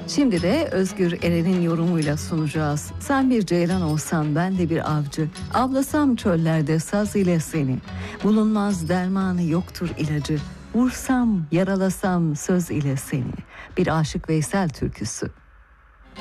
Şimdi de Özgür Eren'in yorumuyla sunacağız. Sen bir ceylan olsan ben de bir avcı, avlasam çöllerde saz ile seni. Bulunmaz dermanı yoktur ilacı, vursam yaralasam söz ile seni. Bir Aşık Veysel türküsü.